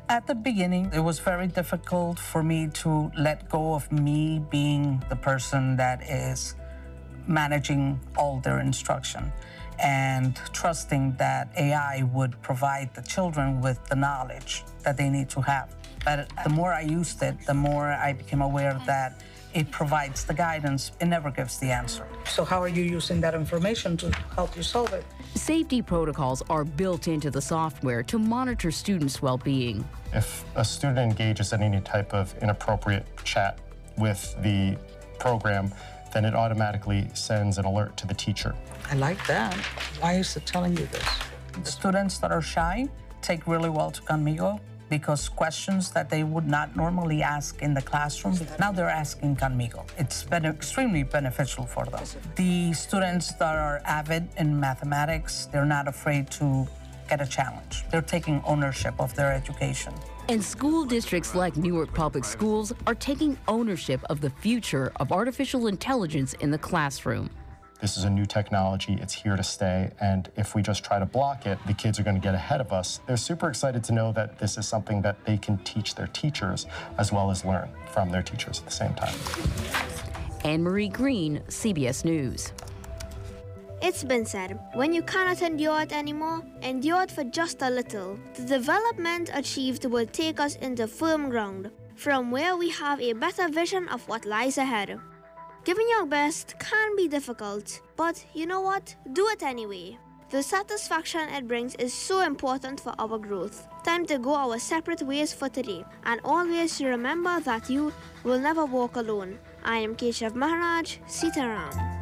At the beginning, it was very difficult for me to let go of me being the person that is managing all their instruction and trusting that AI would provide the children with the knowledge that they need to have. But the more I used it, the more I became aware that it provides the guidance, it never gives the answer. So how are you using that information to help you solve it? Safety protocols are built into the software to monitor students' well-being. If a student engages in any type of inappropriate chat with the program, then it automatically sends an alert to the teacher. I like that. Why is it telling you this? Students that are shy take really well to Conmigo because questions that they would not normally ask in the classroom, now they're asking Conmigo. It's been extremely beneficial for them. The students that are avid in mathematics, they're not afraid to get a challenge. They're taking ownership of their education. And school districts like Newark Public Schools are taking ownership of the future of artificial intelligence in the classroom. This is a new technology, it's here to stay, and if we just try to block it, the kids are going to get ahead of us. They're super excited to know that this is something that they can teach their teachers as well as learn from their teachers at the same time. Anne-Marie Green, CBS News. It's been said, when you cannot endure it anymore, endure it for just a little. The development achieved will take us into firm ground, from where we have a better vision of what lies ahead. Giving your best can be difficult, but you know what? Do it anyway. The satisfaction it brings is so important for our growth. Time to go our separate ways for today, and always remember that you will never walk alone. I am Keshav Maharaj, Sitaram.